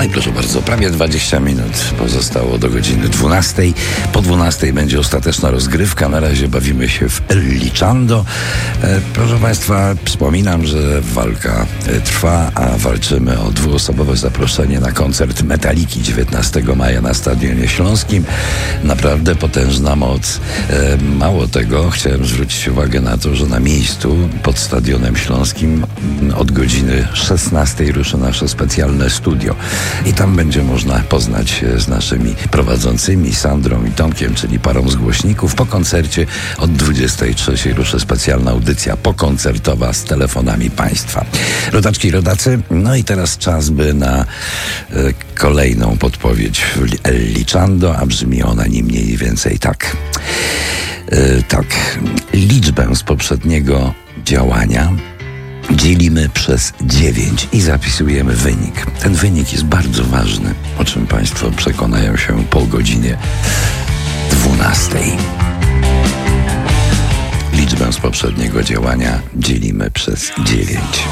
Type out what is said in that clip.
No i proszę bardzo, prawie 20 minut pozostało do godziny 12. Po 12 będzie ostateczna rozgrywka. Na razie bawimy się w El Lichando. Proszę Państwa, przypominam, że walka trwa, a walczymy o dwuosobowe zaproszenie na koncert Metaliki 19 maja na Stadionie Śląskim. Naprawdę potężna moc. Mało tego, chciałem zwrócić uwagę na to, że na miejscu pod Stadionem Śląskim od godziny 16 ruszy nasze specjalne studio. I tam będzie można poznać się z naszymi prowadzącymi, Sandrą i Tomkiem, czyli parą z głośników. Po koncercie od 23 ruszy specjalna audycja pokoncertowa z telefonami Państwa. Rodaczki i rodacy, no i teraz czas by na kolejną podpowiedź w El Lichando, a brzmi ona ni mniej ni więcej tak. Liczbę z poprzedniego działania dzielimy przez 9 i zapisujemy wynik. Ten wynik jest bardzo ważny, o czym Państwo przekonają się po godzinie 12. Liczbę z poprzedniego działania dzielimy przez 9.